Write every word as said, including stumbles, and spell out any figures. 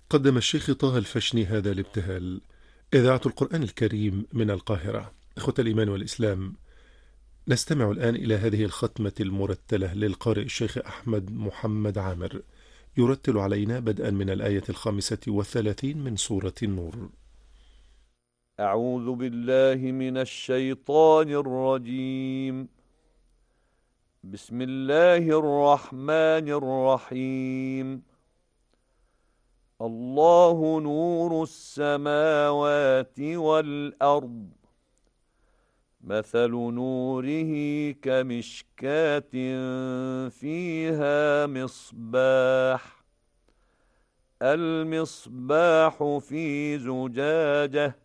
قدم الشيخ طه الفشني هذا الابتهال. إذاعة القرآن الكريم من القاهرة. إخوة الإيمان والإسلام، نستمع الآن إلى هذه الختمة المرتلة للقارئ الشيخ أحمد محمد عامر، يرتل علينا بدءا من الآية الخامسة والثلاثين من سورة النور. أعوذ بالله من الشيطان الرجيم. بسم الله الرحمن الرحيم. الله نور السماوات والأرض، مثل نوره كمشكاة فيها مصباح، المصباح في زجاجة،